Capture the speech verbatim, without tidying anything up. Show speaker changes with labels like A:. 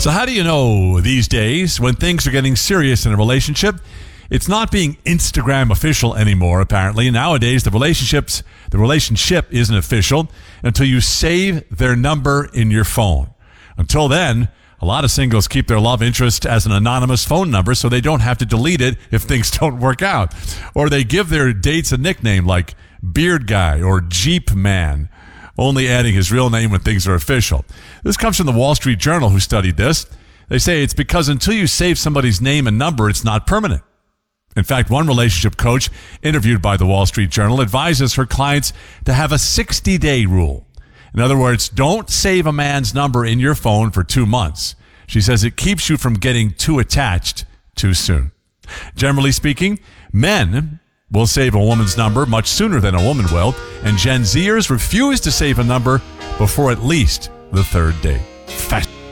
A: So how do you know these days when things are getting serious in a relationship? It's not being Instagram official anymore, apparently. Nowadays, the relationships, the relationship isn't official until you save their number in your phone. Until then, a lot of singles keep their love interest as an anonymous phone number so they don't have to delete it if things don't work out. Or they give their dates a nickname like Beard Guy or Jeep Man, only adding his real name when things are official. This comes from the Wall Street Journal, who studied this. They say it's because until you save somebody's name and number, it's not permanent. In fact, one relationship coach interviewed by the Wall Street Journal advises her clients to have a sixty-day rule. In other words, don't save a man's number in your phone for two months. She says it keeps you from getting too attached too soon. Generally speaking, men will save a woman's number much sooner than a woman will, and Gen Zers refuse to save a number before at least the third date. Fascinating.